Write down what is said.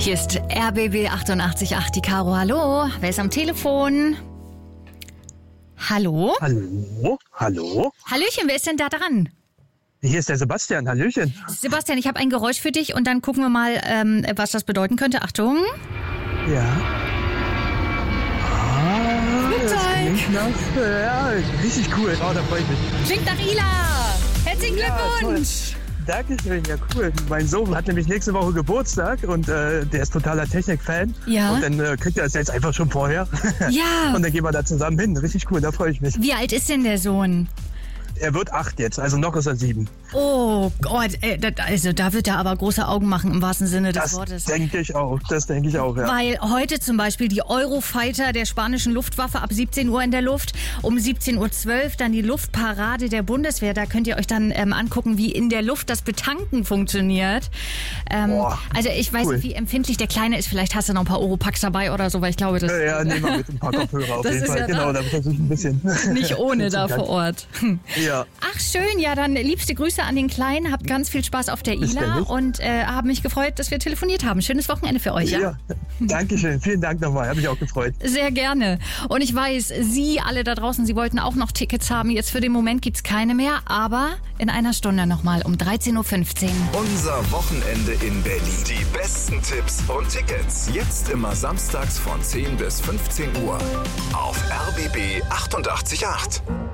Hier ist RBB 88.8, die Caro. Hallo, wer ist am Telefon? Hallo? Hallo? Hallo? Hallöchen, wer ist denn da dran? Hier ist der Sebastian. Hallöchen. Sebastian, ich habe ein Geräusch für dich und dann gucken wir mal, was das bedeuten könnte. Achtung. Ja. Das klingt ja, richtig cool. Oh, da freue ich mich. Klingt nach Ila. Herzlichen Glückwunsch. Dankeschön, ja cool. Mein Sohn hat nämlich nächste Woche Geburtstag und der ist totaler Technik-Fan. Ja. Und dann kriegt er das jetzt einfach schon vorher. Ja. Und dann gehen wir da zusammen hin. Richtig cool, da freue ich mich. Wie alt ist denn der Sohn? Er wird 8 jetzt, also noch ist er 7. Oh Gott, also da wird er aber große Augen machen im wahrsten Sinne des Wortes. Das denke ich auch, ja. Weil heute zum Beispiel die Eurofighter der spanischen Luftwaffe ab 17 Uhr in der Luft, um 17.12 Uhr dann die Luftparade der Bundeswehr. Da könnt ihr euch dann angucken, wie in der Luft das Betanken funktioniert. Also ich weiß nicht, wie empfindlich der Kleine ist. Vielleicht hast du noch ein paar Oropax dabei oder so, weil ich glaube, das... Ja, nehmen wir mit ein paar Kopfhörer auf jeden Fall. Ja genau, da versuche ich ein bisschen... Nicht ohne da vor Ort. Ja. Ach schön, ja dann liebste Grüße an den Kleinen. Habt ganz viel Spaß auf der Ila und habe mich gefreut, dass wir telefoniert haben. Schönes Wochenende für euch, ja? Ja, Dankeschön. Vielen Dank nochmal. Habe mich auch gefreut. Sehr gerne. Und ich weiß, Sie alle da draußen, Sie wollten auch noch Tickets haben. Jetzt für den Moment gibt's keine mehr, aber in einer Stunde nochmal um 13.15 Uhr. Unser Wochenende in Berlin. Die besten Tipps und Tickets. Jetzt immer samstags von 10 bis 15 Uhr auf RBB 88.8.